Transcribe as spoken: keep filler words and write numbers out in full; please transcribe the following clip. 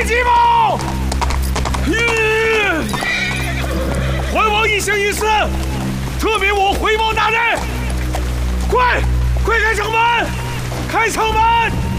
计谋！还我一生一世，特命我回眸大人！快，快开城门！开城门！